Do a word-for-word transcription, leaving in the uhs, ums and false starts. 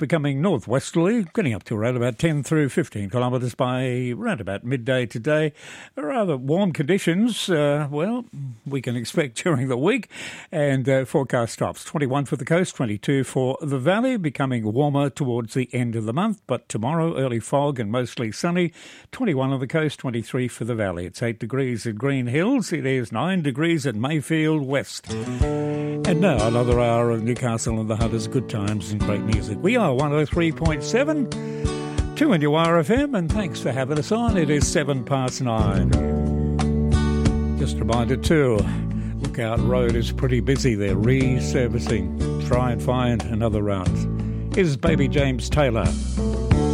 becoming northwesterly, getting up to around about ten through fifteen kilometres by around about midday today. Rather warm conditions, uh, well, we can expect during the week. And uh, forecast drops, twenty-one for the coast, twenty-two for the valley, becoming warmer towards the end of the month. But tomorrow, early fog and mostly sunny, twenty-one on the coast, twenty-three for the valley. It's eight degrees at Green Hills. It is nine degrees at Mayfield West. And now another hour of Newcastle and the Hunters, good times and great music. We are one oh three point seven, two N U R F M, and thanks for having us on. It is seven past nine. Just a reminder too, Lookout Road is pretty busy. They're resurfacing. Try and find another route. Here's Baby James Taylor.